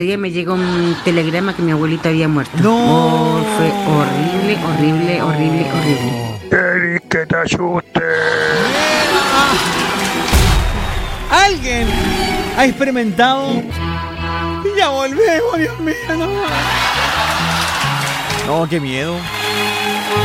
día me llegó un telegrama que mi abuelita había muerto. No. Oh, fue horrible, horrible, horrible, horrible. Eric, que te asuste. ¿Alguien ha experimentado? Y ya volvemos, Dios mío. No, qué miedo.